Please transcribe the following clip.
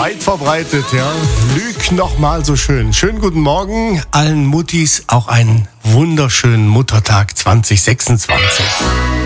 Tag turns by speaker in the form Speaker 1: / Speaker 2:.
Speaker 1: weit verbreitet, ja. Lüg noch mal so schön. Schönen guten Morgen allen Muttis, auch einen wunderschönen Muttertag 2026.